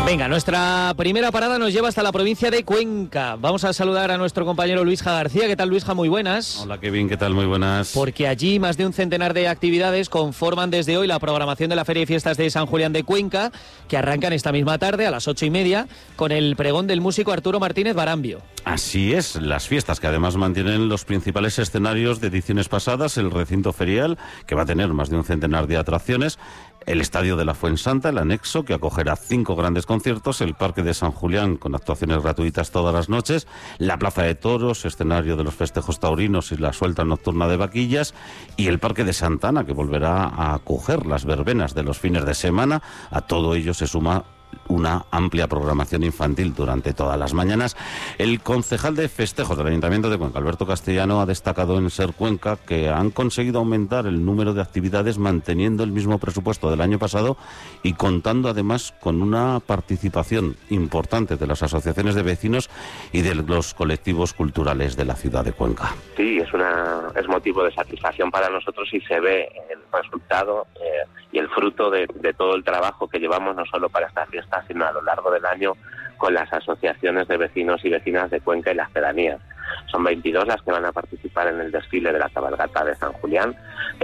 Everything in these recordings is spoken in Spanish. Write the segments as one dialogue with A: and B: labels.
A: Venga, nuestra primera parada nos lleva hasta la provincia de Cuenca. Vamos a saludar a nuestro compañero Luisja García. ¿Qué tal, Luisja? Muy buenas.
B: Hola, Kevin. ¿Qué tal? Muy buenas.
A: Porque allí más de un centenar de actividades conforman desde hoy la programación de la Feria y Fiestas de San Julián de Cuenca, que arrancan esta misma tarde a las 8:30 con el pregón del músico Arturo Martínez Barambio.
B: Así es, las fiestas que además mantienen los principales escenarios de ediciones pasadas, el recinto ferial, que va a tener más de un centenar de atracciones, el Estadio de la Fuensanta, el anexo, que acogerá 5 grandes conciertos, el Parque de San Julián, con actuaciones gratuitas todas las noches, la Plaza de Toros, escenario de los festejos taurinos y la suelta nocturna de vaquillas, y el Parque de Santa Ana, que volverá a acoger las verbenas de los fines de semana. A todo ello se suma una amplia programación infantil durante todas las mañanas. El concejal de festejos del Ayuntamiento de Cuenca, Alberto Castellano, ha destacado en Ser Cuenca que han conseguido aumentar el número de actividades manteniendo el mismo presupuesto del año pasado y contando además con una participación importante de las asociaciones de vecinos y de los colectivos culturales de la ciudad de Cuenca.
C: Sí, es motivo de satisfacción para nosotros y se ve el resultado y el fruto de todo el trabajo que llevamos, no solo para esta fiesta, sino a lo largo del año con las asociaciones de vecinos y vecinas de Cuenca y las pedanías. Son 22 las que van a participar en el desfile de la cabalgata de San Julián.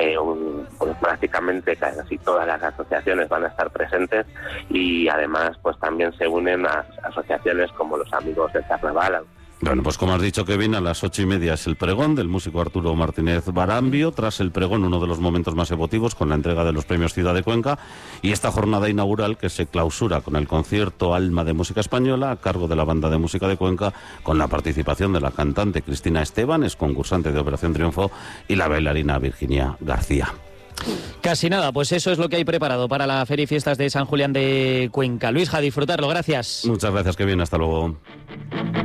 C: Pues prácticamente casi todas las asociaciones van a estar presentes y además pues también se unen a asociaciones como los Amigos del Carnaval.
B: Bueno, pues como has dicho, Kevin, a las 8:30 es el pregón del músico Arturo Martínez Barambio. Tras el pregón, uno de los momentos más emotivos con la entrega de los premios Ciudad de Cuenca y esta jornada inaugural que se clausura con el concierto Alma de Música Española a cargo de la Banda de Música de Cuenca, con la participación de la cantante Cristina Esteban, es concursante de Operación Triunfo, y la bailarina Virginia García.
A: Casi nada, pues eso es lo que hay preparado para la Feria y Fiestas de San Julián de Cuenca. Luisja, a disfrutarlo, gracias.
B: Muchas gracias, Kevin, hasta luego.